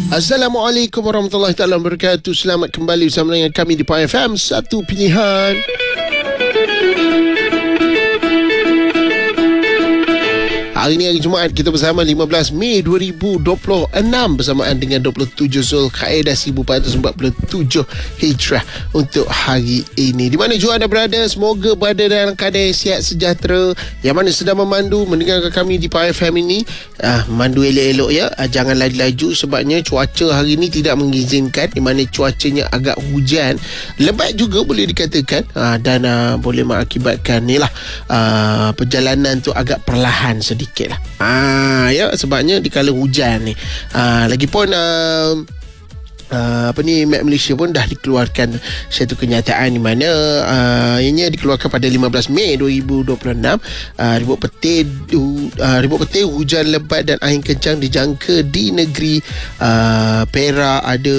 Assalamualaikum warahmatullahi wabarakatuh. Selamat kembali bersama dengan kami di Pie FM, satu pilihan. Hari ini hari Jumaat, kita bersama 15 Mei 2026 bersamaan dengan 27 Zulkaidah 1447 Hijrah untuk hari ini. Di mana juga anda berada, semoga berada dalam keadaan sihat sejahtera. Yang mana sedang memandu mendengarkan kami di Pie FM ini, mandu elok-elok ya. Jangan laju-laju sebabnya cuaca hari ini tidak mengizinkan, di mana cuacanya agak hujan, lebat juga boleh dikatakan, dan boleh mengakibatkan ni lah, perjalanan tu agak perlahan sedikit lah. Ya, sebabnya di kala hujan ni. Lagipun Map Malaysia pun dah dikeluarkan satu kenyataan di mana ianya dikeluarkan pada 15 Mei 2026. Ribut petir, hujan lebat dan angin kencang dijangka di negeri Perak, ada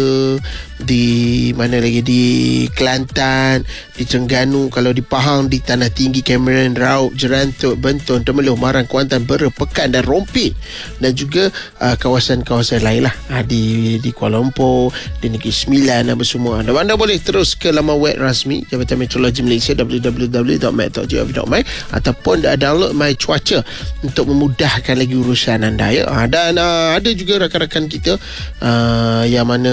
di mana lagi, di Kelantan, di Terengganu, kalau di Pahang, di Tanah Tinggi, Cameron, Raub, Jerantuk, Bentong, Temeloh, Marang, Kuantan, Bera, Pekan dan Rompin, dan juga kawasan-kawasan lain lah, di Kuala Lumpur, di Negeri Sembilan dan semua. Dan anda boleh terus ke laman web rasmi Jabatan Meteorologi Malaysia, www.met.gov.my, ataupun download My Cuaca untuk memudahkan lagi urusan anda ya. Dan ada juga rakan-rakan kita yang mana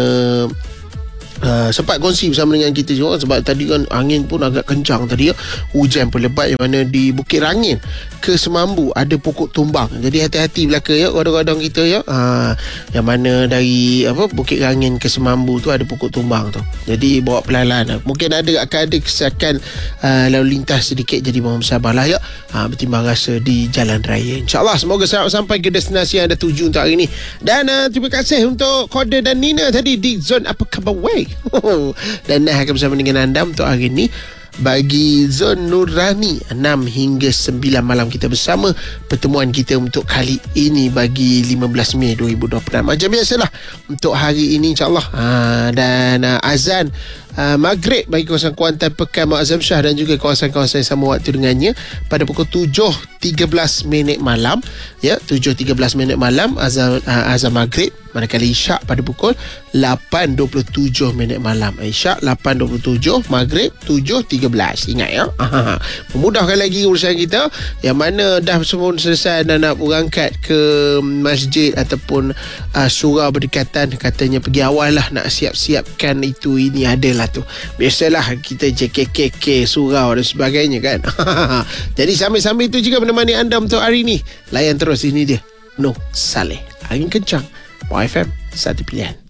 sempat kongsi bersama dengan kita juga, sebab tadi kan angin pun agak kencang tadi ya, hujan pun lebat, yang mana di Bukit Rangin ke Semambu ada pokok tumbang. Jadi hati-hati belaka ya kadang-kadang kita ya, yang mana dari Bukit Rangin ke Semambu tu ada pokok tumbang tu, jadi bawa pelan-pelan. Mungkin akan ada kesesakan lalu lintas sedikit, jadi mohon bersabarlah ya, bertimbang rasa di jalan raya. InsyaAllah semoga sampai ke destinasi yang anda tuju untuk hari ini. Dan terima kasih untuk Koda dan Nina tadi di Zon Apa Khabar Way. Dan akan bersama dengan anda untuk hari ini. Bagi Zon Nurani, 6 hingga 9 malam kita bersama. Pertemuan kita untuk kali ini bagi 15 Mei 2026 macam biasalah untuk hari ini insyaAllah. Dan azan Maghrib bagi kawasan Kuantan, Pekan, Mak Azam Shah dan juga kawasan-kawasan yang sama waktu dengannya pada pukul 7.13 malam ya, 7.13 malam azan Maghrib, manakala Isyak pada pukul 8.27 malam. Isyak 8.27, Maghrib 7.13. Ingat ya, memudahkan lagi urusan kita. Yang mana dah semua selesai dan nak berangkat ke masjid ataupun surau berdekatan, katanya pergi awal lah, nak siap-siapkan itu ini adalah tu. Biasalah kita JKKK surau dan sebagainya kan. Jadi sambil-sambil itu juga menemani anda untuk hari ini. Layan terus, ini dia Noh Saleh, angin kencang, YFM, satu pilihan.